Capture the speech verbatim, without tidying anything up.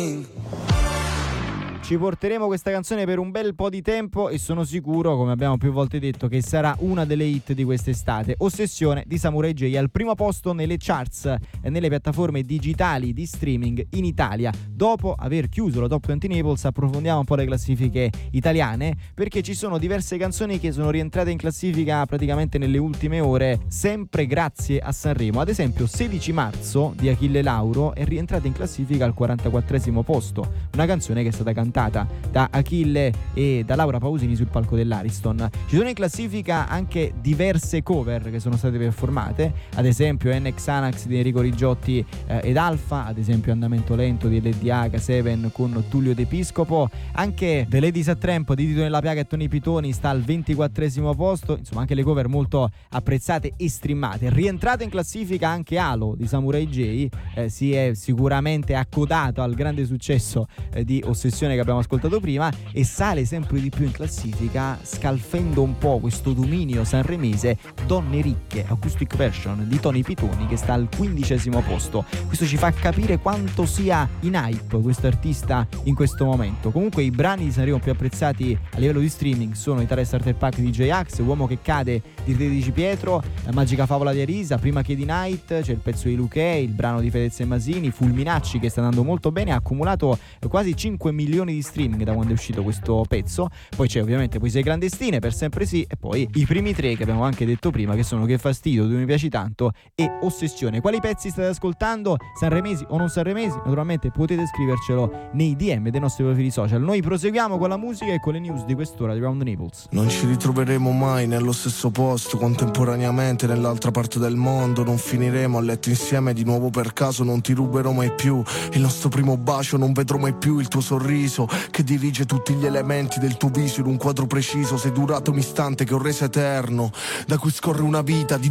Ci porteremo questa canzone per un bel po' di tempo e sono sicuro, come abbiamo più volte detto, che sarà una delle hit di quest'estate. Ossessione di Samurai J al primo posto nelle charts e nelle piattaforme digitali di streaming in Italia. Dopo aver chiuso la Top venti Naples approfondiamo un po' le classifiche italiane, perché ci sono diverse canzoni che sono rientrate in classifica praticamente nelle ultime ore, sempre grazie a Sanremo. Ad esempio sedici marzo di Achille Lauro è rientrata in classifica al quarantaquattresimo posto, una canzone che è stata cantata da Achille e da Laura Pausini sul palco dell'Ariston. Ci sono in classifica anche diverse cover che sono state performate, ad esempio N X Anax di Enrico Rigiotti eh, ed Alfa, ad esempio Andamento Lento di L D H sette con Tullio D'Episcopo, anche The Ladies a Tramp di Tito Nella Piaga e Tony Pitoni sta al ventiquattresimo posto, insomma anche le cover molto apprezzate e streamate. Rientrata in classifica anche Halo di Samurai J, eh, si è sicuramente accodato al grande successo eh, di Ossessione che abbiamo ascoltato prima e sale sempre di più in classifica, scalfendo un po' questo dominio sanremese, Donne Ricche Acoustic Version di Tony Pitoni, che sta al quindicesimo posto. Questo ci fa capire quanto sia in hype questo artista in questo momento. Comunque i brani di Sanremo più apprezzati a livello di streaming sono Italia Starter Pack di J-Ax, Uomo che cade di Tredici Pietro, La Magica Favola di Arisa, Prima che di Night, c'è il pezzo di Luchè, il brano di Fedez e Masini, Fulminacci che sta andando molto bene, ha accumulato quasi cinque milioni di streaming da quando è uscito questo pezzo. Poi c'è ovviamente Poesie clandestine, Per sempre sì, e poi i primi tre che abbiamo anche detto prima, che sono Che fastidio, Tu mi piaci tanto e Ossessione. Quali pezzi state ascoltando? Sanremesi o non sanremesi? Naturalmente potete scrivercelo nei D M dei nostri profili social. Noi proseguiamo con la musica e con le news di quest'ora di Round the Naples. Non ci ritroveremo mai nello stesso posto, contemporaneamente nell'altra parte del mondo. Non finiremo a letto insieme di nuovo per caso. Non ti ruberò mai più il nostro primo bacio, non vedrò mai più il tuo sorriso che dirige tutti gli elementi del tuo viso in un quadro preciso. Sei durato un istante che ho reso eterno, da cui scorre una vita di